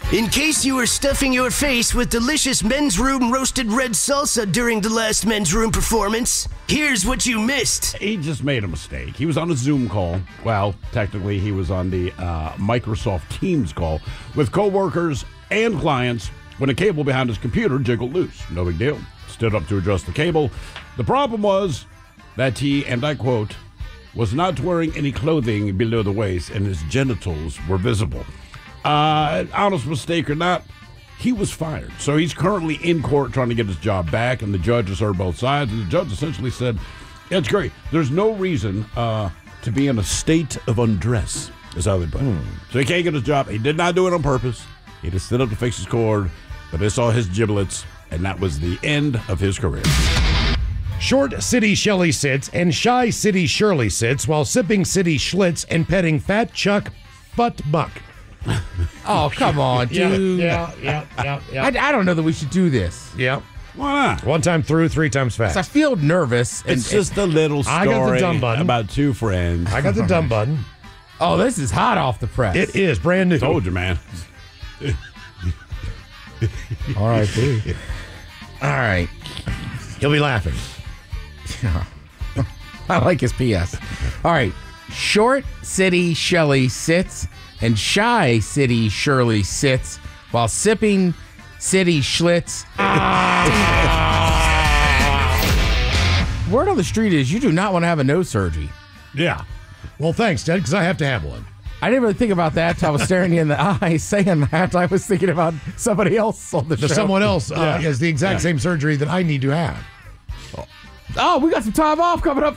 In case you were stuffing your face with delicious Men's Room roasted red salsa during the last Men's Room performance, here's what you missed. He just made a mistake. He was on a Zoom call. Well, technically, he was on the Microsoft Teams call with coworkers and clients when a cable behind his computer jiggled loose. No big deal. Stood up to adjust the cable. The problem was that he, and I quote, was not wearing any clothing below the waist and his genitals were visible. Honest mistake or not, he was fired. So he's currently in court trying to get his job back, and the judge has heard both sides, and the judge essentially said, yeah, it's great. There's no reason to be in a state of undress, is how they put it. So he can't get his job. He did not do it on purpose. He just stood up to fix his cord, but they saw his giblets, and that was the end of his career. Short City Shelley sits and Shy City Shirley sits while sipping City Schlitz and petting Fat Chuck Butt Buck. Oh, come on, dude. Yeah. I don't know that we should do this. Yeah. Why not? One time through, three times fast. I feel nervous. It's just a little story I got the dumb button. about two friends. I got the dumb button. Oh, this is hot off the press. It is brand new. Told you, man. R.I.P. All right. He'll be laughing. I like his P.S. All right. Short City Shelley sits and Shy City Shirley sits while sipping City Schlitz. Word on the street is you do not want to have a nose surgery. Yeah. Well, thanks, Ted, because I have to have one. I didn't really think about that until I was staring you in the eye saying that. I was thinking about somebody else on the show. Someone else has the exact same surgery that I need to have. Oh, we got some time off coming up.